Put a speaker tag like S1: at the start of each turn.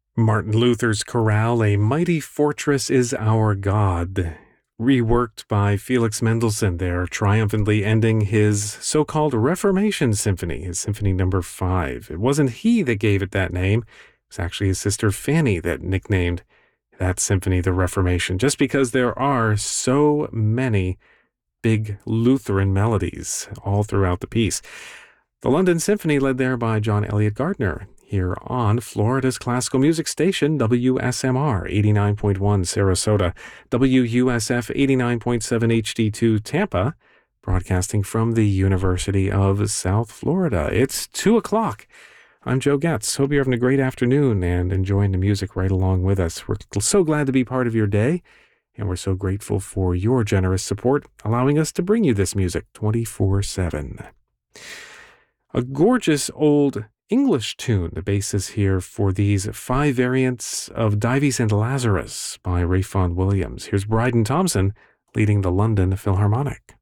S1: Martin Luther's chorale, A Mighty Fortress is Our God, reworked by Felix Mendelssohn there, triumphantly ending his so-called Reformation Symphony, his Symphony Number 5. It wasn't he that gave it that name. It was actually his sister Fanny that nicknamed that symphony the Reformation, just because there are so many big Lutheran melodies all throughout the piece. The London Symphony, led there by John Elliott Gardner, here on Florida's classical music station, WSMR 89.1 Sarasota, WUSF 89.7 HD2 Tampa, broadcasting from the University of South Florida. It's 2 o'clock. I'm Joe Getz. Hope you're having a great afternoon and enjoying the music right along with us. We're so glad to be part of your day, and we're so grateful for your generous support, allowing us to bring you this music 24/7. A gorgeous old English tune, the basis here for these 5 variants of Dives and Lazarus by Ralph Vaughan Williams. Here's Bryden Thompson leading the London Philharmonic.